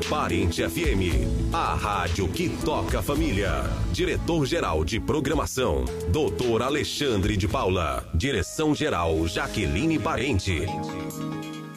Parente FM, a rádio que toca a família. Diretor-geral de programação, Dr. Alexandre de Paula. Direção-geral, Jaqueline Parente.